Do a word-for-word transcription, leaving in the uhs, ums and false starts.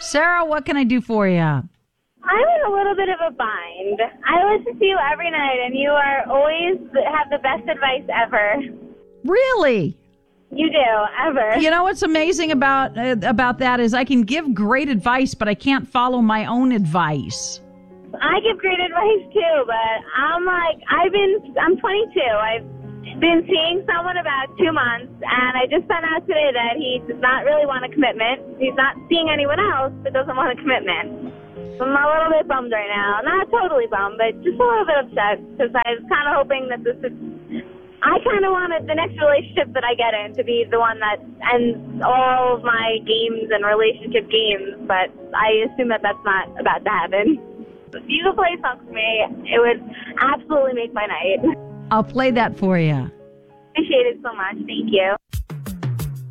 Sarah, what can I do for you? I'm in a little bit of a bind. I listen to you every night, and you are always have the best advice ever. Really? You do, ever. You know what's amazing about uh, about that is I can give great advice, but I can't follow my own advice. I give great advice too, but I'm like, I've been, I'm twenty-two. I've been seeing someone about two months, and I just found out today that he does not really want a commitment. He's not seeing anyone else, but doesn't want a commitment. So I'm a little bit bummed right now. Not totally bummed, but just a little bit upset because I was kind of hoping that this is. I kind of wanted the next relationship that I get in to be the one that ends all of my games and relationship games, but I assume that that's not about to happen. If you could play a song for me, it would absolutely make my night. I'll play that for you. Appreciate it so much. Thank you.